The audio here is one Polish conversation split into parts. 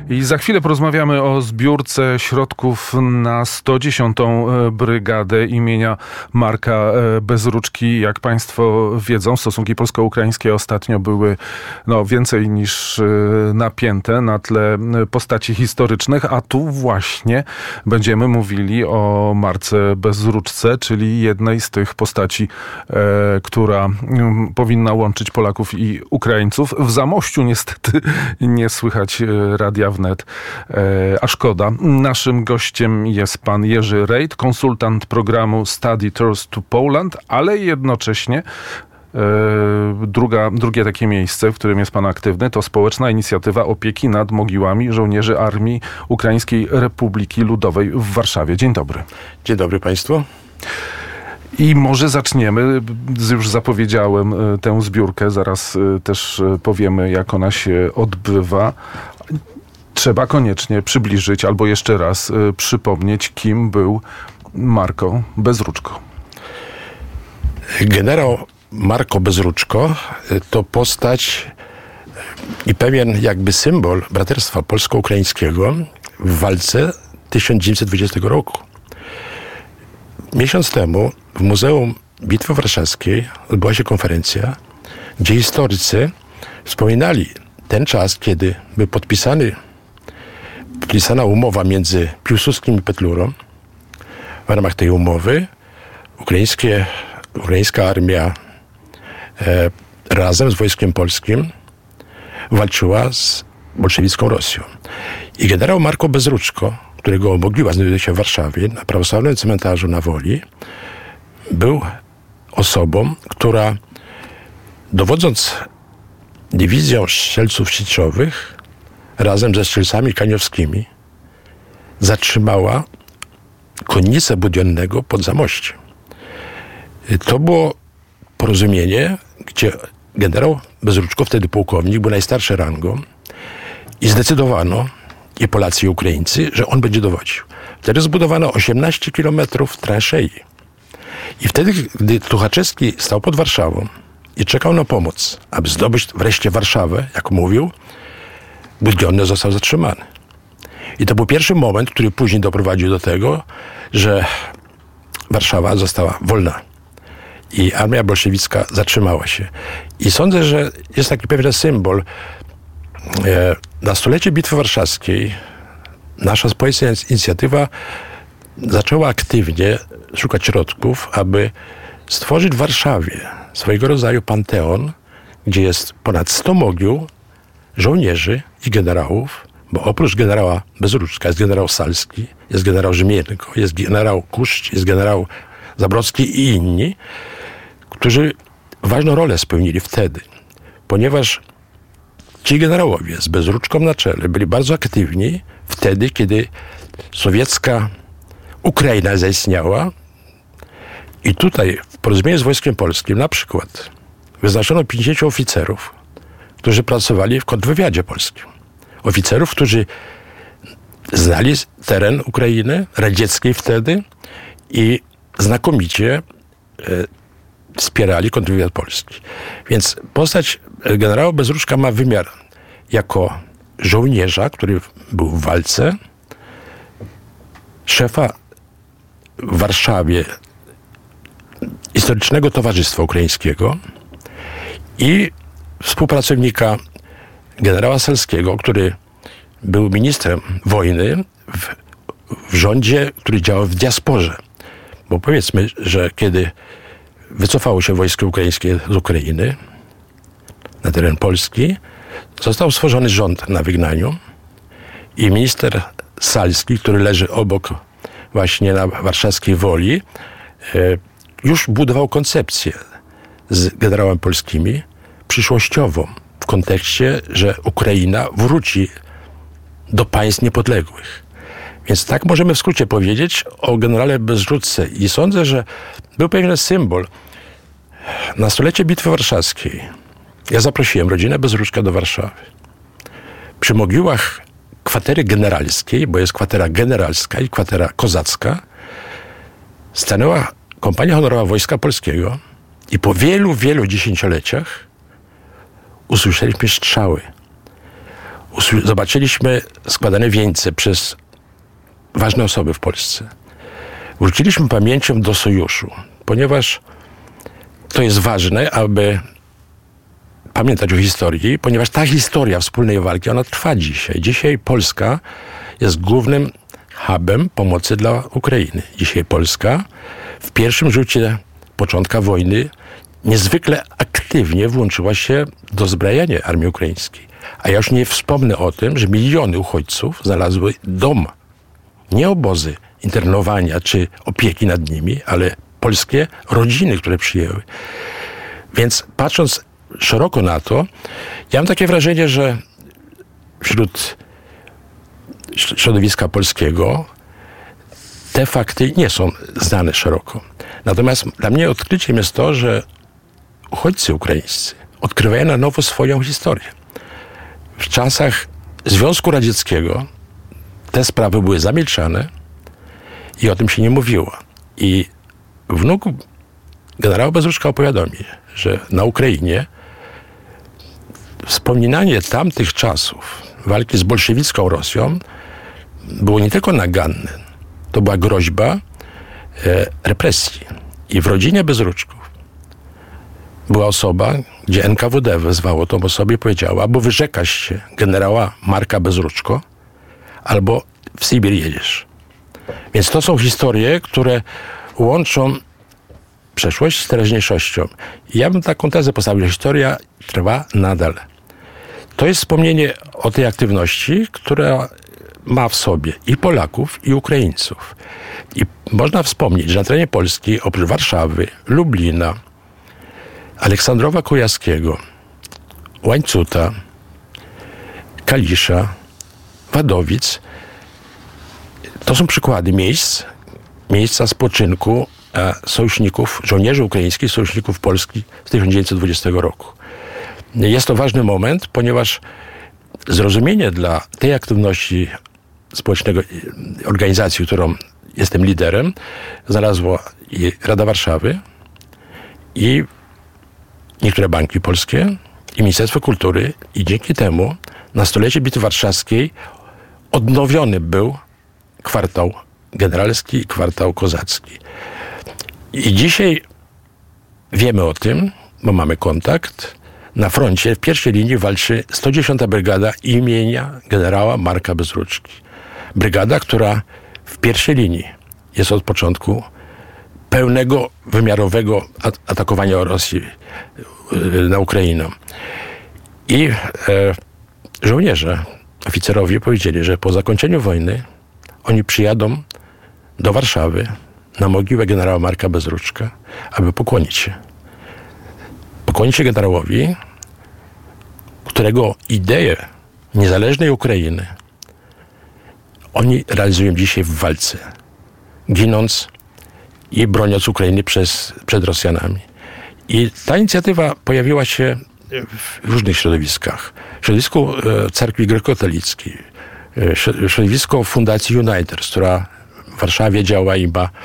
I za chwilę porozmawiamy o zbiórce środków na 110. Brygadę imienia Marka Bezruczki. Jak Państwo wiedzą, stosunki polsko-ukraińskie ostatnio były więcej niż napięte na tle postaci historycznych, a tu właśnie będziemy mówili o Marce Bezruczce, czyli jednej z tych postaci, która powinna łączyć Polaków i Ukraińców. W Zamościu niestety nie słychać radia wnet, a szkoda. Naszym gościem jest pan Jerzy Rejt, konsultant programu Study Tours to Poland, ale jednocześnie drugie takie miejsce, w którym jest pan aktywny, to Społeczna Inicjatywa Opieki nad Mogiłami Żołnierzy Armii Ukraińskiej Republiki Ludowej w Warszawie. Dzień dobry. Dzień dobry państwu. I może zaczniemy, już zapowiedziałem tę zbiórkę, zaraz też powiemy, jak ona się odbywa. Trzeba koniecznie przybliżyć albo jeszcze raz przypomnieć, kim był Marko Bezruczko. Generał Marko Bezruczko to postać i pewien jakby symbol braterstwa polsko-ukraińskiego w walce 1920 roku. Miesiąc temu w Muzeum Bitwy Warszawskiej odbyła się konferencja, gdzie historycy wspominali ten czas, kiedy był podpisana umowa między Piłsudskim i Petlurą. W ramach tej umowy ukraińska armia razem z wojskiem polskim walczyła z bolszewicką Rosją. I generał Marko Bezruczko, którego mogiła znajduje się w Warszawie, na prawosławnym cmentarzu na Woli, był osobą, która dowodząc dywizją strzelców sieciowych razem ze strzelcami kaniowskimi zatrzymała konnicę Budionnego pod Zamościem. To było porozumienie, gdzie generał Bezruczko, wtedy pułkownik, był najstarszy rangą i zdecydowano, i Polacy, i Ukraińcy, że on będzie dowodził. Wtedy zbudowano 18 kilometrów transzei. I wtedy, gdy Tuchaczewski stał pod Warszawą i czekał na pomoc, aby zdobyć wreszcie Warszawę, jak mówił, Budionny został zatrzymany. I to był pierwszy moment, który później doprowadził do tego, że Warszawa została wolna. I armia bolszewicka zatrzymała się. I sądzę, że jest taki pewien symbol. Na stulecie Bitwy Warszawskiej nasza społeczna inicjatywa zaczęła aktywnie szukać środków, aby stworzyć w Warszawie swojego rodzaju panteon, gdzie jest ponad 100 mogił żołnierzy i generałów, bo oprócz generała Bezruczka jest generał Salski, jest generał Rzmienko, jest generał Kuszcz, jest generał Zabrocki i inni, którzy ważną rolę spełnili wtedy, ponieważ ci generałowie z Bezruczką na czele byli bardzo aktywni wtedy, kiedy sowiecka Ukraina zaistniała i tutaj w porozumieniu z wojskiem polskim na przykład wyznaczono 50 oficerów, którzy pracowali w kontrwywiadzie polskim. Oficerów, którzy znali teren Ukrainy radzieckiej wtedy i znakomicie wspierali kontrwywiad polski. Więc postać generała Bezruczka ma wymiar jako żołnierza, który był w walce, szefa w Warszawie Historycznego Towarzystwa Ukraińskiego i współpracownika generała Salskiego, który był ministrem wojny w rządzie, który działał w diasporze. Bo powiedzmy, że kiedy wycofało się wojsko ukraińskie z Ukrainy na teren Polski, został stworzony rząd na wygnaniu i minister Salski, który leży obok właśnie na warszawskiej Woli, już budował koncepcję z generałami polskimi przyszłościową w kontekście, że Ukraina wróci do państw niepodległych. Więc tak możemy w skrócie powiedzieć o generale Bezruczce i sądzę, że był pewien symbol. Na stulecie Bitwy Warszawskiej ja zaprosiłem rodzinę Bezruczka do Warszawy. Przy mogiłach kwatery generalskiej, bo jest kwatera generalska i kwatera kozacka, stanęła kompania honorowa Wojska Polskiego i po wielu, wielu dziesięcioleciach usłyszeliśmy strzały. zobaczyliśmy składane wieńce przez ważne osoby w Polsce. Wróciliśmy pamięcią do sojuszu, ponieważ to jest ważne, aby pamiętać o historii, ponieważ ta historia wspólnej walki, ona trwa dzisiaj. Dzisiaj Polska jest głównym hubem pomocy dla Ukrainy. Dzisiaj Polska w pierwszym rzucie początka wojny niezwykle aktywnie włączyła się w dozbrajanie armii ukraińskiej. A ja już nie wspomnę o tym, że miliony uchodźców znalazły dom. Nie obozy internowania czy opieki nad nimi, ale polskie rodziny, które przyjęły. Więc patrząc szeroko na to, ja mam takie wrażenie, że wśród środowiska polskiego te fakty nie są znane szeroko. Natomiast dla mnie odkryciem jest to, że uchodźcy ukraińscy odkrywają na nowo swoją historię. W czasach Związku Radzieckiego te sprawy były zamilczane i o tym się nie mówiło. I wnuk generała Bezruczka opowiadał mi, że na Ukrainie wspominanie tamtych czasów walki z bolszewicką Rosją było nie tylko naganne, to była groźba represji. I w rodzinie Bezruczków była osoba, gdzie NKWD wezwało tą osobę i powiedziała: albo wyrzekasz się generała Marka Bezruczko, albo w Sybir jedziesz. Więc to są historie, które łączą przeszłość z teraźniejszością. I ja bym taką tezę postawił, że historia trwa nadal. To jest wspomnienie o tej aktywności, która ma w sobie i Polaków, i Ukraińców. I można wspomnieć, że na terenie Polski oprócz Warszawy, Lublina, Aleksandrowa Kujawskiego, Łańcuta, Kalisza, Wadowic, to są przykłady miejsca spoczynku sojuszników, żołnierzy ukraińskich, sojuszników polskich z 1920 roku. Jest to ważny moment, ponieważ zrozumienie dla tej aktywności społecznego organizacji, którą jestem liderem, znalazła i Rada Warszawy, i niektóre banki polskie, i Ministerstwo Kultury, i dzięki temu na stulecie Bitwy Warszawskiej odnowiony był kwartał generalski i kwartał kozacki. I dzisiaj wiemy o tym, bo mamy kontakt. Na froncie w pierwszej linii walczy 110. Brygada imienia generała Marka Bezruczki. Brygada, która w pierwszej linii jest od początku pełnego, wymiarowego atakowania Rosji na Ukrainę. I żołnierze, oficerowie powiedzieli, że po zakończeniu wojny oni przyjadą do Warszawy na mogiłę generała Marka Bezruczka, aby pokłonić się. Pokłonić się generałowi, którego ideę niezależnej Ukrainy oni realizują dzisiaj w walce, ginąc i broniąc Ukrainy przed Rosjanami. I ta inicjatywa pojawiła się w różnych środowiskach. W środowisku cerkwi grekokatolickiej, w środowisku Fundacji Uniters, która w Warszawie działa i ma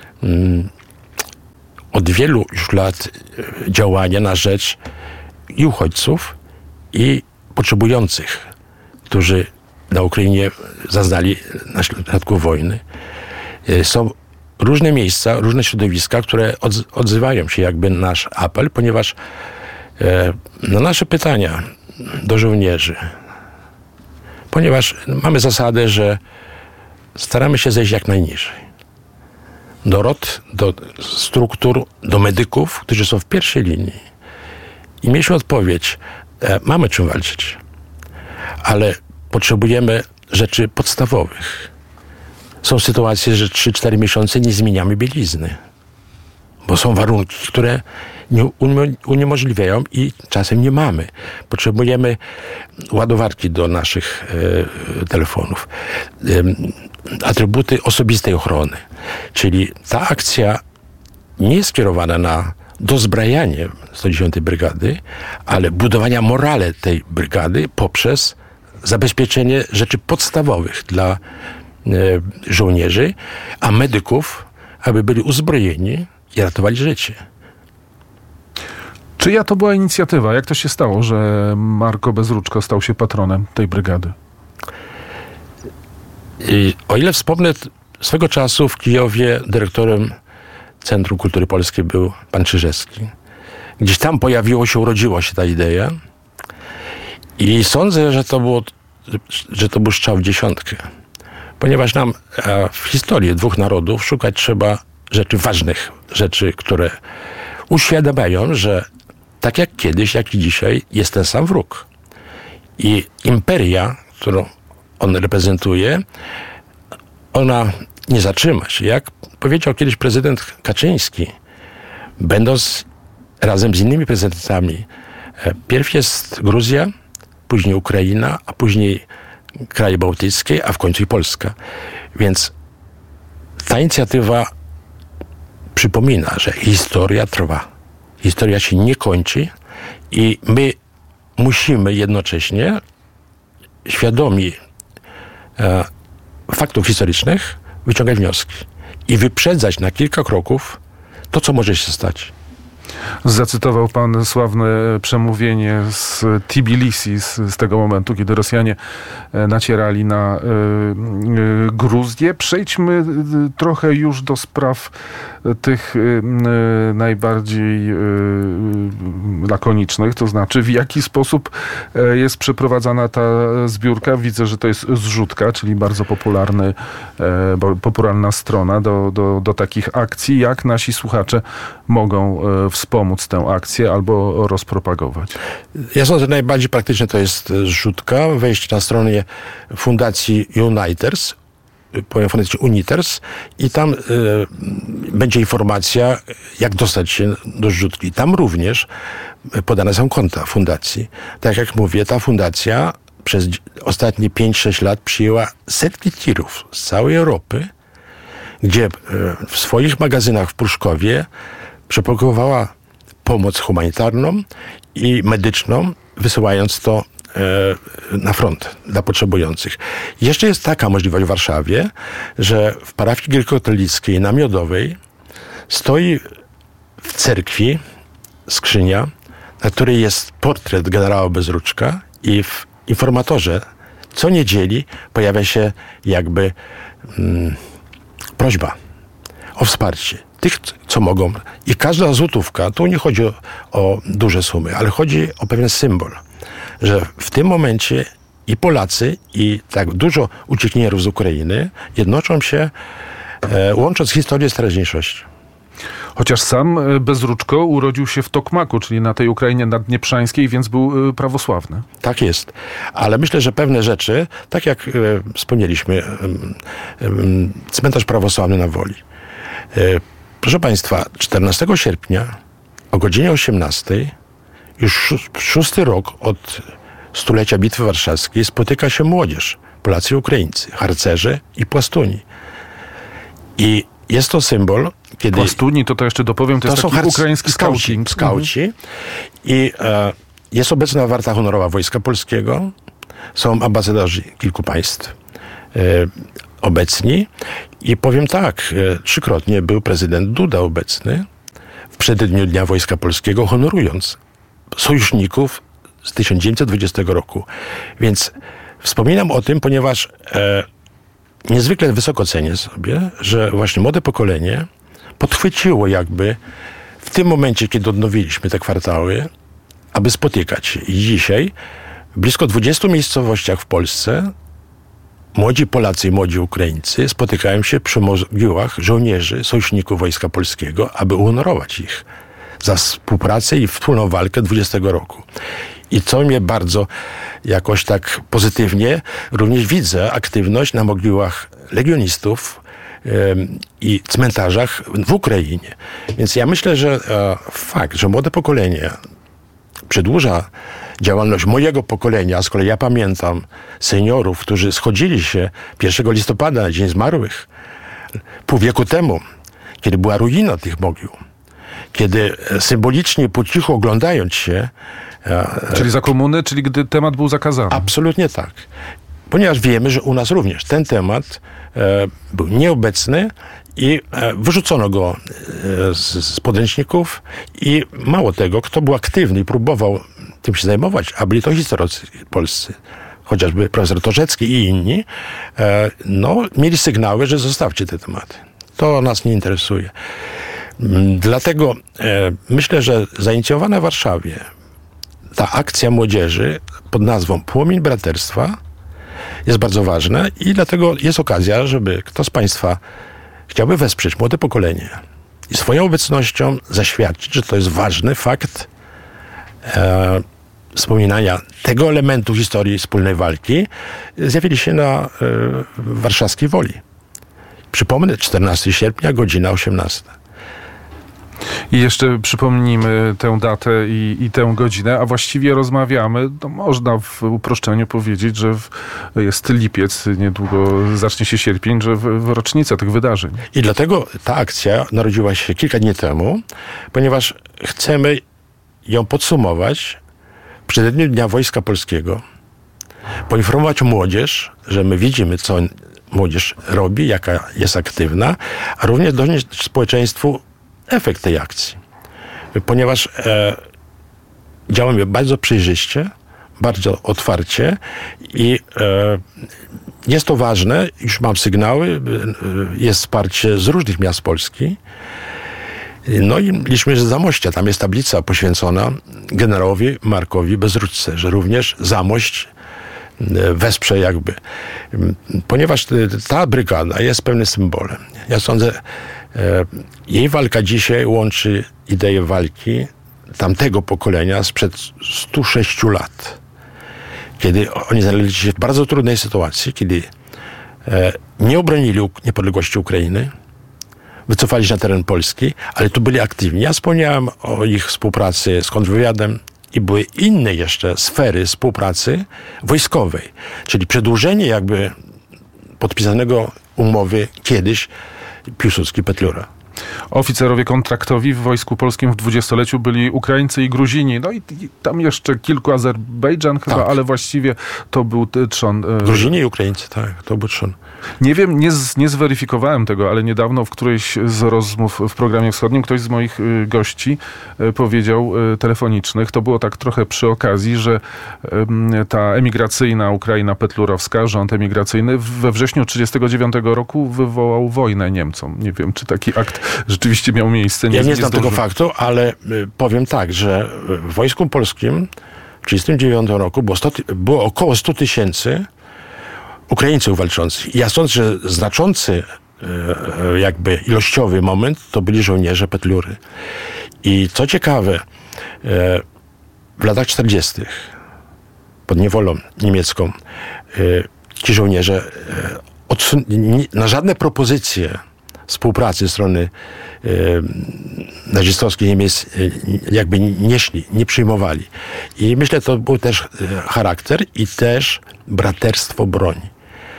od wielu już lat działania na rzecz i uchodźców, i potrzebujących, którzy na Ukrainie zaznali na środku wojny. Są różne miejsca, różne środowiska, które odzywają się jakby na nasz apel, ponieważ na nasze pytania do żołnierzy, ponieważ mamy zasadę, że staramy się zejść jak najniżej. Do rot, do struktur, do medyków, którzy są w pierwszej linii. I mieliśmy odpowiedź: mamy czym walczyć, ale potrzebujemy rzeczy podstawowych. Są sytuacje, że 3-4 miesiące nie zmieniamy bielizny, bo są warunki, które uniemożliwiają i czasem nie mamy. Potrzebujemy ładowarki do naszych telefonów, atrybuty osobistej ochrony. Czyli ta akcja nie jest skierowana na dozbrajanie 110. Brygady, ale budowania morale tej brygady poprzez zabezpieczenie rzeczy podstawowych dla żołnierzy, a medyków, aby byli uzbrojeni i ratowali życie. Czyja to była inicjatywa? Jak to się stało, że Marko Bezruczko stał się patronem tej brygady? I o ile wspomnę, swego czasu w Kijowie dyrektorem Centrum Kultury Polskiej był pan Czyżewski. Gdzieś tam urodziła się ta idea i sądzę, że to był strzał w dziesiątkę. Ponieważ nam w historii dwóch narodów szukać trzeba rzeczy ważnych, rzeczy, które uświadamiają, że tak jak kiedyś, jak i dzisiaj jest ten sam wróg. I imperia, którą on reprezentuje, ona nie zatrzyma się. Jak powiedział kiedyś prezydent Kaczyński, będąc razem z innymi prezydentami, pierw jest Gruzja, później Ukraina, a później kraje bałtyckie, a w końcu i Polska. Więc ta inicjatywa przypomina, że historia trwa. Historia się nie kończy i my musimy jednocześnie świadomi faktów historycznych wyciągać wnioski i wyprzedzać na kilka kroków to, co może się stać. Zacytował pan sławne przemówienie z Tbilisi, z tego momentu, kiedy Rosjanie nacierali na Gruzję. Przejdźmy trochę już do spraw tych najbardziej lakonicznych, to znaczy w jaki sposób jest przeprowadzana ta zbiórka. Widzę, że to jest zrzutka, czyli bardzo popularna strona do takich akcji. Jak nasi słuchacze mogą wspomóc tę akcję albo rozpropagować? Ja sądzę, że najbardziej praktyczne to jest zrzutka. Wejść na stronę Fundacji Uniters, powiem Fundacji Uniters i tam będzie informacja, jak dostać się do zrzutki. Tam również podane są konta fundacji. Tak jak mówię, ta fundacja przez ostatnie 5-6 lat przyjęła setki tirów z całej Europy, gdzie w swoich magazynach w Pruszkowie przepakowała pomoc humanitarną i medyczną, wysyłając to na front dla potrzebujących. Jeszcze jest taka możliwość w Warszawie, że w parafii grecko-katolickiej na Miodowej stoi w cerkwi skrzynia, na której jest portret generała Bezruczka i w informatorze co niedzieli pojawia się jakby prośba o wsparcie tych, co mogą. I każda złotówka, tu nie chodzi o duże sumy, ale chodzi o pewien symbol, że w tym momencie i Polacy, i tak dużo uciekinierów z Ukrainy jednoczą się, łącząc historię z teraźniejszością. Chociaż sam Bezruczko urodził się w Tokmaku, czyli na tej Ukrainie naddnieprzańskiej, więc był prawosławny. Tak jest. Ale myślę, że pewne rzeczy, tak jak wspomnieliśmy, cmentarz prawosławny na Woli. Proszę Państwa, 14 sierpnia o godzinie 18, już 6. rok od stulecia Bitwy Warszawskiej, spotyka się młodzież, Polacy i Ukraińcy, harcerze i płastuni. I jest to symbol, kiedy... Płastuni, to jeszcze dopowiem, to jest taki ukraiński skauci. I jest obecna Warta Honorowa Wojska Polskiego, są ambasadorzy kilku państw obecni i powiem tak, 3-krotnie był prezydent Duda obecny w przededniu Dnia Wojska Polskiego, honorując sojuszników z 1920 roku. Więc wspominam o tym, ponieważ niezwykle wysoko cenię sobie, że właśnie młode pokolenie podchwyciło jakby w tym momencie, kiedy odnowiliśmy te kwartały, aby spotykać się. I dzisiaj w blisko 20 miejscowościach w Polsce młodzi Polacy i młodzi Ukraińcy spotykają się przy mogiłach żołnierzy, sojuszników Wojska Polskiego, aby uhonorować ich za współpracę i wspólną walkę 20 roku. I co mnie bardzo jakoś tak pozytywnie, również widzę aktywność na mogiłach legionistów i cmentarzach w Ukrainie. Więc ja myślę, że fakt, że młode pokolenie przedłuża działalność mojego pokolenia, z kolei ja pamiętam seniorów, którzy schodzili się 1 listopada na Dzień Zmarłych pół wieku temu, kiedy była ruina tych mogił, kiedy symbolicznie po cichu oglądając się... Czyli za komuny, czyli gdy temat był zakazany. Absolutnie tak. Ponieważ wiemy, że u nas również ten temat był nieobecny i wyrzucono go z podręczników i mało tego, kto był aktywny i próbował tym się zajmować, a byli to historycy polscy, chociażby profesor Torzecki i inni, mieli sygnały, że zostawcie te tematy. To nas nie interesuje. Dlatego myślę, że zainicjowana w Warszawie ta akcja młodzieży pod nazwą Płomień Braterstwa jest bardzo ważna i dlatego jest okazja, żeby kto z Państwa chciałby wesprzeć młode pokolenie i swoją obecnością zaświadczyć, że to jest ważny fakt wspominania tego elementu historii wspólnej walki, zjawili się na warszawskiej Woli. Przypomnę, 14 sierpnia, godzina 18. I jeszcze przypomnijmy tę datę i tę godzinę, a właściwie rozmawiamy, można w uproszczeniu powiedzieć, że jest lipiec, niedługo zacznie się sierpień, że w rocznicę tych wydarzeń. I dlatego ta akcja narodziła się kilka dni temu, ponieważ chcemy ją podsumować w przededniu Dnia Wojska Polskiego, poinformować młodzież, że my widzimy, co młodzież robi, jaka jest aktywna, a również donieść społeczeństwu efekt tej akcji. Ponieważ działamy bardzo przejrzyście, bardzo otwarcie i jest to ważne, już mam sygnały, jest wsparcie z różnych miast Polski. No i liczmy, że Zamościa, tam jest tablica poświęcona generałowi Markowi Bezruczce, że również Zamość wesprze jakby. Ponieważ ta brygada jest pewnym symbolem. Ja sądzę, jej walka dzisiaj łączy ideę walki tamtego pokolenia sprzed 106 lat. Kiedy oni znaleźli się w bardzo trudnej sytuacji, kiedy nie obronili niepodległości Ukrainy, wycofali się na teren Polski, ale tu byli aktywni. Ja wspomniałem o ich współpracy z kontrwywiadem i były inne jeszcze sfery współpracy wojskowej, czyli przedłużenie jakby podpisanego umowy kiedyś Piłsudski-Petlura. Oficerowie kontraktowi w Wojsku Polskim w dwudziestoleciu byli Ukraińcy i Gruzini. No i tam jeszcze kilku, Azerbejdżan chyba, tak. Ale właściwie to był trzon. Gruzini i Ukraińcy, tak, to był trzon. Nie wiem, nie zweryfikowałem tego, ale niedawno w którejś z rozmów w programie wschodnim ktoś z moich gości powiedział telefonicznych, to było tak trochę przy okazji, że ta emigracyjna Ukraina petlurowska, rząd emigracyjny we wrześniu 1939 roku wywołał wojnę Niemcom. Nie wiem, czy taki akt rzeczywiście miał miejsce. Ja nie znam tego faktu, ale powiem tak, że w Wojsku Polskim w 1939 roku było około 100 000 Ukraińców walczących. Ja sądzę, że znaczący jakby ilościowy moment to byli żołnierze Petlury. I co ciekawe, w latach 40. pod niewolą niemiecką ci żołnierze na żadne propozycje współpracy strony nazistowskiej Niemiec jakby nie szli, nie przyjmowali. I myślę, to był też charakter i też braterstwo broni.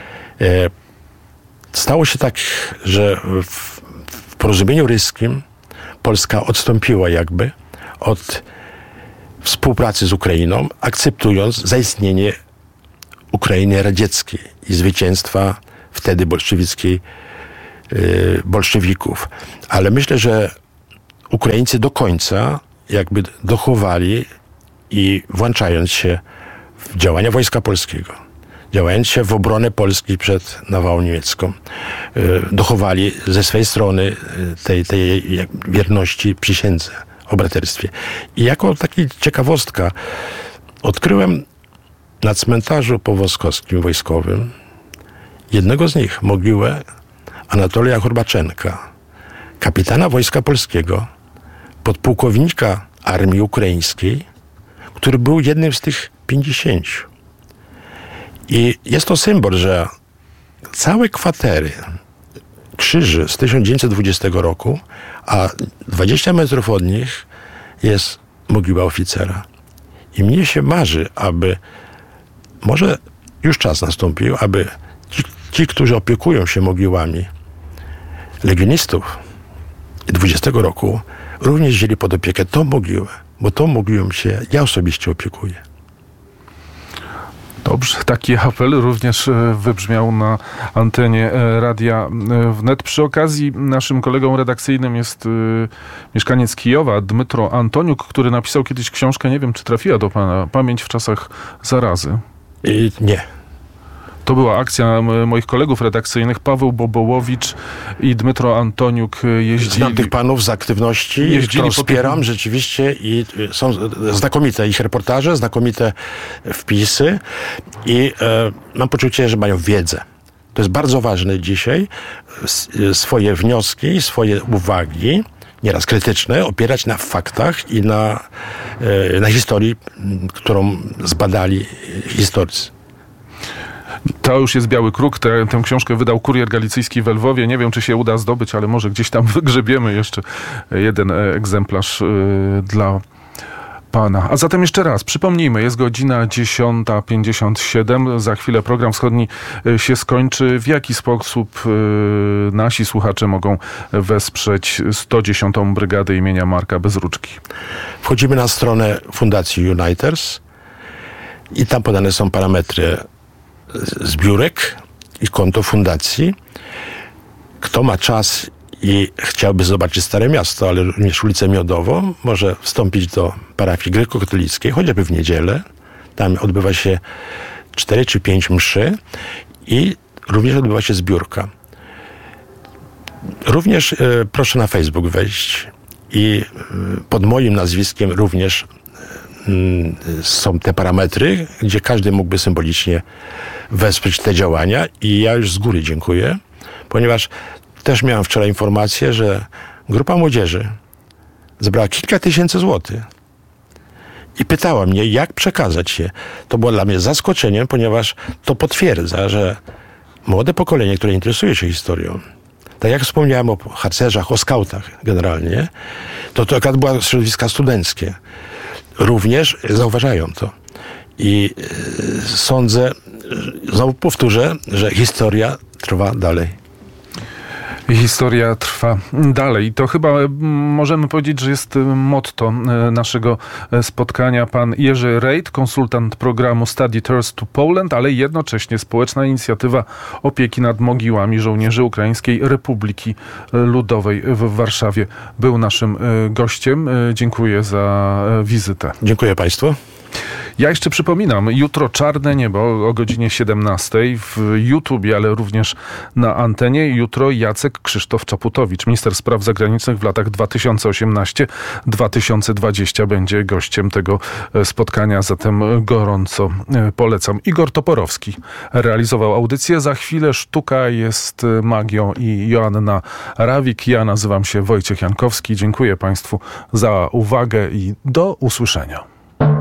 Stało się tak, że w porozumieniu ryskim Polska odstąpiła jakby od współpracy z Ukrainą, akceptując zaistnienie Ukrainy radzieckiej i zwycięstwa wtedy bolszewików. Ale myślę, że Ukraińcy do końca jakby dochowali i włączając się w działania Wojska Polskiego, działając się w obronę Polski przed nawałą niemiecką, dochowali ze swej strony tej wierności przysiędze o braterstwie. I jako taka ciekawostka odkryłem na cmentarzu powoskowskim wojskowym jednego z nich, mogiłę Anatolija Hurbaczenka, kapitana Wojska Polskiego, podpułkownika Armii Ukraińskiej, który był jednym z tych 50. I jest to symbol, że całe kwatery krzyży z 1920 roku, a 20 metrów od nich jest mogiła oficera. I mnie się marzy, aby, może już czas nastąpił, aby ci, którzy opiekują się mogiłami legionistów 20 roku, również wzięli pod opiekę tą mogiłę, bo tą mogiłą się ja osobiście opiekuję. Dobrze, taki apel również wybrzmiał na antenie Radia Wnet. Przy okazji naszym kolegą redakcyjnym jest mieszkaniec Kijowa, Dmytro Antoniuk, który napisał kiedyś książkę, nie wiem, czy trafiła do pana, Pamięć w czasach zarazy. Nie. To była akcja moich kolegów redakcyjnych, Paweł Bobołowicz i Dmytro Antoniuk jeździli. Znam tych panów z aktywności, którą wspieram rzeczywiście i są znakomite ich reportaże, znakomite wpisy i mam poczucie, że mają wiedzę. To jest bardzo ważne dzisiaj, swoje wnioski, swoje uwagi, nieraz krytyczne, opierać na faktach i na historii, którą zbadali historycy. To już jest Biały Kruk. Tę książkę wydał Kurier Galicyjski w Lwowie. Nie wiem, czy się uda zdobyć, ale może gdzieś tam wygrzebiemy jeszcze jeden egzemplarz dla pana. A zatem jeszcze raz, przypomnijmy, jest godzina 10:57. Za chwilę program wschodni się skończy. W jaki sposób nasi słuchacze mogą wesprzeć 110. Brygadę imienia Marka Bezruczki? Wchodzimy na stronę Fundacji Uniters i tam podane są parametry zbiórek i konto fundacji. Kto ma czas i chciałby zobaczyć Stare Miasto, ale również ulicę Miodową, może wstąpić do parafii grekokatolickiej, chociażby w niedzielę. Tam odbywa się 4 czy 5 mszy i również odbywa się zbiórka. Również proszę na Facebook wejść i pod moim nazwiskiem również są te parametry, gdzie każdy mógłby symbolicznie wesprzeć te działania i ja już z góry dziękuję, ponieważ też miałem wczoraj informację, że grupa młodzieży zebrała kilka tysięcy złotych i pytała mnie, jak przekazać je. To było dla mnie zaskoczeniem, ponieważ to potwierdza, że młode pokolenie, które interesuje się historią, tak jak wspomniałem o harcerzach, o skautach generalnie, to akurat były środowiska studenckie. Również zauważają to. I sądzę, znowu powtórzę, że historia trwa dalej. Historia trwa dalej. I to chyba możemy powiedzieć, że jest motto naszego spotkania. Pan Jerzy Rejt, konsultant programu Study Tours to Poland, ale jednocześnie społeczna inicjatywa opieki nad mogiłami żołnierzy Ukraińskiej Republiki Ludowej w Warszawie, był naszym gościem. Dziękuję za wizytę. Dziękuję Państwu. Ja jeszcze przypominam, jutro Czarne Niebo o godzinie 17 w YouTubie, ale również na antenie. Jutro Jacek Krzysztof Czaputowicz, minister spraw zagranicznych w latach 2018-2020 będzie gościem tego spotkania, zatem gorąco polecam. Igor Toporowski realizował audycję. Za chwilę Sztuka jest magią i Joanna Rawik. Ja nazywam się Wojciech Jankowski. Dziękuję Państwu za uwagę i do usłyszenia.